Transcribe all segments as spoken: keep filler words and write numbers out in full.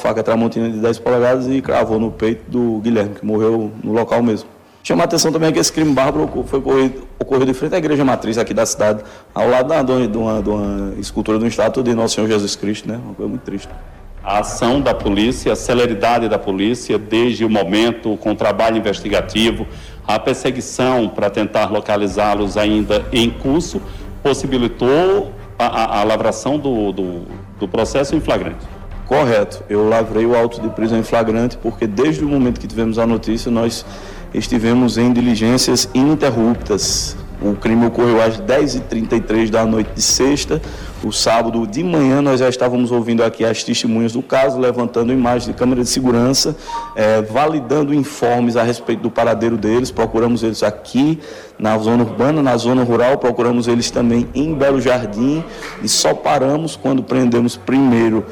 faca Tramontina de dez polegadas e cravou no peito do Guilherme, que morreu no local mesmo. Chama a atenção também que esse crime bárbaro foi ocorrido, ocorrido de frente à igreja matriz aqui da cidade, ao lado da, de, uma, de uma escultura de um estátua de Nosso Senhor Jesus Cristo, né? Uma coisa muito triste. A ação da polícia, a celeridade da polícia, desde o momento, com o trabalho investigativo, a perseguição para tentar localizá-los ainda em curso, possibilitou a, a, a lavração do, do, do processo em flagrante. Correto. Eu lavrei o auto de prisão em flagrante porque desde o momento que tivemos a notícia, nós estivemos em diligências ininterruptas. O crime ocorreu às dez e trinta e três da noite de sexta. O sábado de manhã nós já estávamos ouvindo aqui as testemunhas do caso, levantando imagens de câmera de segurança, eh, validando informes a respeito do paradeiro deles. Procuramos eles aqui na zona urbana, na zona rural, procuramos eles também em Belo Jardim e só paramos quando prendemos primeiro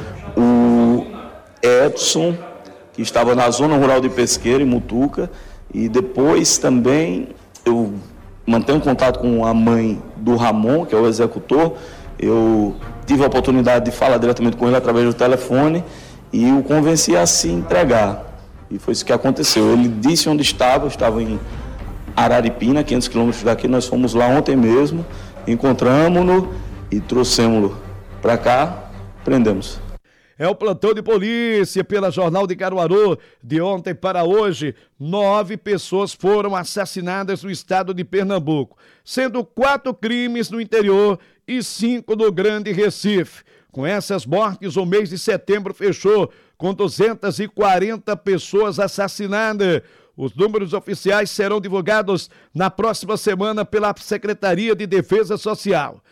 o Edson, que estava na zona rural de Pesqueira, em Mutuca, e depois também eu mantenho contato com a mãe do Ramon, que é o executor. Eu tive a oportunidade de falar diretamente com ele através do telefone e o convenci a se entregar. E foi isso que aconteceu. Ele disse onde estava, estava em Araripina, quinhentos quilômetros daqui. Nós fomos lá ontem mesmo, encontramos-no e trouxemos-lo para cá, prendemos. É o plantão de polícia pela Jornal de Caruaru. De ontem para hoje, nove pessoas foram assassinadas no estado de Pernambuco, sendo quatro crimes no interior e cinco no Grande Recife. Com essas mortes, o mês de setembro fechou com duzentas e quarenta pessoas assassinadas. Os números oficiais serão divulgados na próxima semana pela Secretaria de Defesa Social.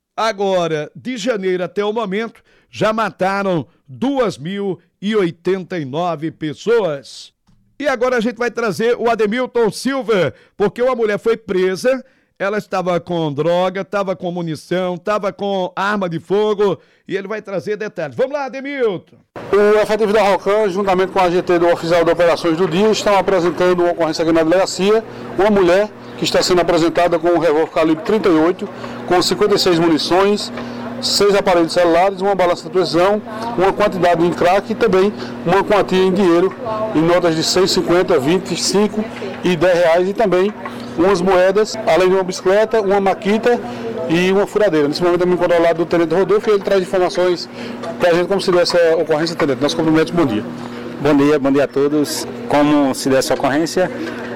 Agora, de janeiro até o momento, já mataram duas mil e oitenta e nove pessoas. E agora a gente vai trazer o Ademilton Silva, porque uma mulher foi presa, ela estava com droga, estava com munição, estava com arma de fogo, e ele vai trazer detalhes. Vamos lá, Ademilton. O efetivo da ROCAN, juntamente com a A G T do Oficial de Operações do Dia, estão apresentando uma ocorrência aqui na delegacia, uma mulher que está sendo apresentada com um revólver calibre trinta e oito, com cinquenta e seis munições, seis aparelhos celulares, uma balança de precisão, uma quantidade em crack e também uma quantia em dinheiro, em notas de cem, cinquenta, vinte, cinco e dez reais, e também umas moedas, além de uma bicicleta, uma maquita e uma furadeira. Nesse momento eu me encontro ao lado do Tenente Rodolfo e ele traz informações para a gente como se deu essa ocorrência, Tenente. Nós cumprimentos, bom dia. Bom dia, bom dia a todos. Como se deu essa ocorrência,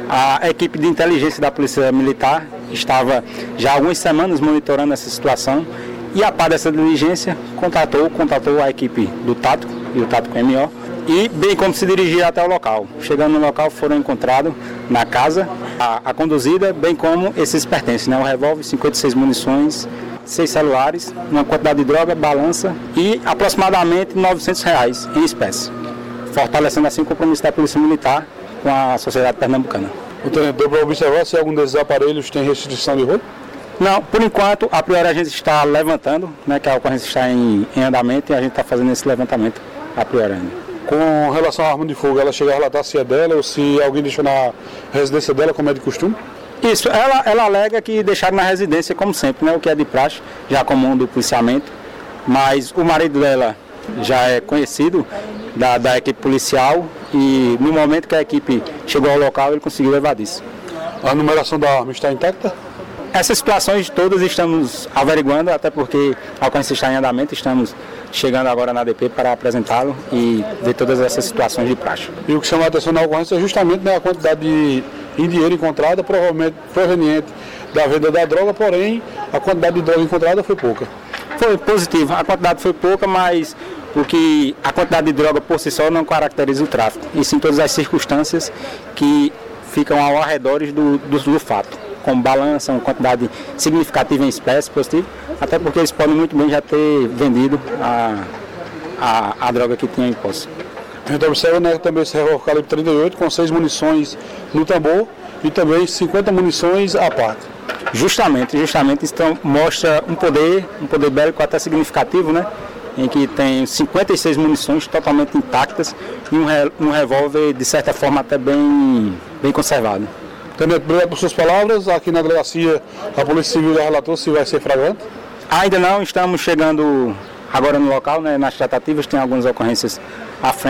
a equipe de inteligência da Polícia Militar estava já há algumas semanas monitorando essa situação e, a par dessa diligência, contatou, contatou a equipe do Tático e o Tático M O, e bem como se dirigir até o local. Chegando no local, foram encontrados na casa a, a conduzida, bem como esses pertences, né? O revólver, cinquenta e seis munições, seis celulares, uma quantidade de droga, balança e aproximadamente novecentos reais em espécie, fortalecendo assim o compromisso da Polícia Militar com a sociedade pernambucana. O Tenente, deu para observar se algum desses aparelhos tem restrição de roubo? Não, por enquanto, a priori a gente está levantando, né, que a ocorrência está em, em andamento e a gente está fazendo esse levantamento a priori ainda. Com relação à arma de fogo, ela chega a relatar se é dela ou se alguém deixou na residência dela, como é de costume? Isso, ela, ela alega que deixaram na residência como sempre, né, o que é de praxe, já comum do policiamento, mas o marido dela já é conhecido da, da equipe policial e no momento que a equipe chegou ao local ele conseguiu evadir isso. A numeração da arma está intacta? Essas situações todas estamos averiguando, até porque a ocorrência está em andamento, estamos chegando agora na A D P para apresentá-lo e ver todas essas situações de praxe. E o que chama a atenção na ocorrência é justamente, né, a quantidade de em dinheiro encontrada, provavelmente proveniente da venda da droga, porém a quantidade de droga encontrada foi pouca. Foi positivo, a quantidade foi pouca, mas o que a quantidade de droga por si só não caracteriza o tráfico, e sim todas as circunstâncias que ficam ao arredor do, do, do fato, como balança, uma quantidade significativa em espécie positivo, até porque eles podem muito bem já ter vendido a, a, a droga que tinha em posse. A gente observa, né, também esse revólver calibre trinta e oito com seis munições no tambor e também cinquenta munições à parte. Justamente, justamente isso então, mostra um poder, um poder bélico até significativo, né? Em que tem cinquenta e seis munições totalmente intactas e um, re, um revólver de certa forma até bem, bem conservado. Tenente, obrigado por suas palavras. Aqui na delegacia a Polícia Civil já relatou se vai ser flagrante? Ainda não, estamos chegando agora no local, né, nas tratativas, tem algumas ocorrências à frente.